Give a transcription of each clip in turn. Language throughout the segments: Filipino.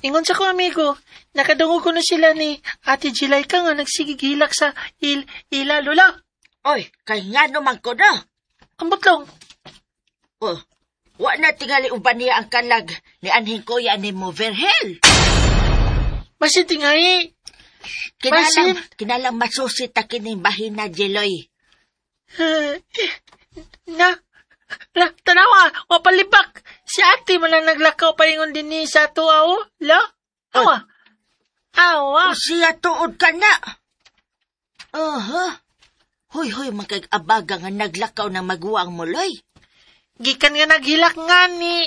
Ingon sa ko, amigo, nakadungog ko na sila ni Ate Jilayka nga nagsigigilak sa ila, Lola. Oy, kay nga naman ko na. Ambot lang. Oh, wa na tingali uban niya ang kalag ni anhing kuya ni mo, Verhel. Masin tingay. Kinalang masusit ta kining bahin na Jeloy. Tanawa, wapalibak. Si ate mo lang naglakaw paingon din ni sa tuwa, la? Awa. Siya tuod ka na. Hoy, magkag-abaga nga naglakaw na maguwang muloy. Gikan nga naghilak nga ni.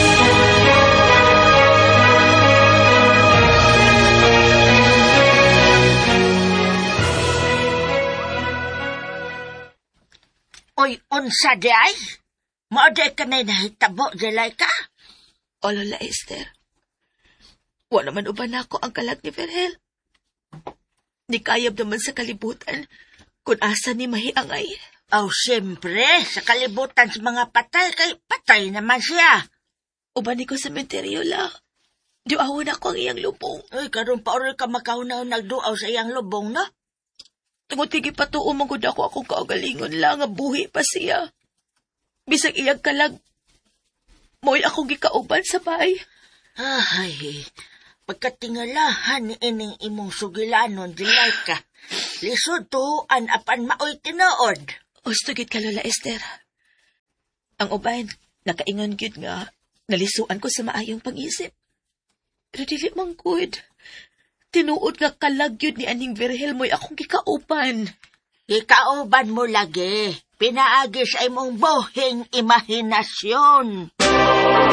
Oy, unsa di ay? Maoday ka na nahitabo, Jilayka? O, Lola Esther. Wa naman uban ako ang kalag ni Verhel. Di kayab naman sa kalibutan kung asa ni mahiangay. Siyempre, sa kalibutan sa mga patay, kay patay naman siya. Uban ni ko sa sementeryo la. Duawon ako ang iyang lubong. Ay, karon pa oray ka makahunaw nagduaw sa iyang lubong, no? Tungod-tigi pa to, umangod ako akong kaugalingon lang, nga buhi pa siya. Bisag iyang kalag, mo'y akong gikauban sa bay. Ay, pagkatingalahan ni ining imong sugilanon, Jilayka, lisod tuhuan apan maoy tinuod. Ustugid ka, Lola Esther. Ang uban, nakaingon gyud nga, nalisuan ko sa maayong pag-isip. Pero dili man good. Tinuod nga kalagyod ni aning Verhel mo'y akong gikauban. Gikauban mo lagi. Pinaagi sa imong bohing imahinasyon.